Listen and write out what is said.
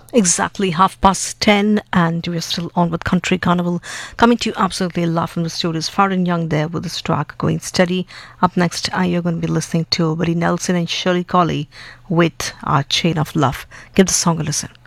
Exactly 10:30, and we're still on with Country Carnival, coming to you absolutely live from the studios. Farron Young there with this track going steady. Up next, you're going to be listening to Buddy Nelson and Shirley Colley with Our Chain of Love. Give the song a listen.